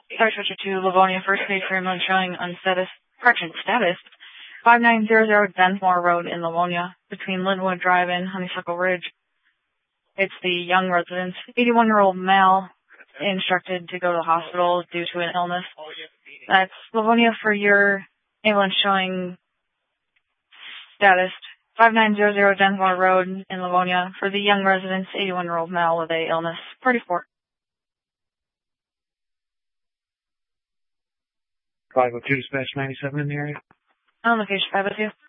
Sorry, switcher to Livonia, first page for ambulance showing on status 5900 Densmore Road in Livonia, between Linwood Drive and Honeysuckle Ridge. It's the young residents, 81-year-old male, instructed to go to the hospital due to an illness. That's Livonia for your ambulance showing status 5900 Densmore Road in Livonia for the young residents, 81-year-old male with a illness. Party 4. 502 dispatch 97 in the area. On location 502.